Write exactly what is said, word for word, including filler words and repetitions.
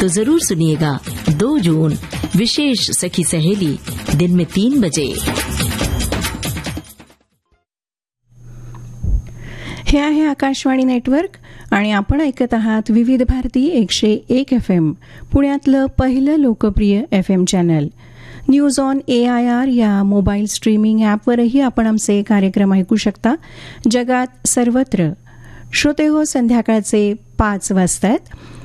तो जरूर सुनिएगा। दो जून विशेष सखी सहेली, दिन में तीन बजे। हे आहे आकाशवाणी नेटवर्क आणि आपण ऐकत आहात विविध भारती एकशे एक एफ एम, पुण्यातलं पहिलं लोकप्रिय F M channel. News on A I R या मोबाईल स्ट्रीमिंग ॲपवरही आपण आमचे कार्यक्रम ऐकू शकता. जगात सर्वत्र श्रोते हो, संध्याकाळचे पाच वाजतायत.